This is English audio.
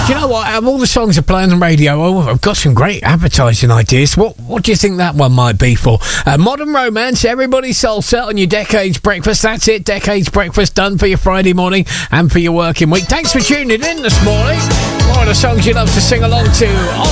Do you know what? Out of all the songs I play on the radio, I've got some great advertising ideas. What do you think that one might be for? Modern Romance, Everybody Salsa on your Decades Breakfast. That's it, Decades Breakfast done for your Friday morning and for your working week. Thanks for tuning in this morning. One of the songs you love to sing along to.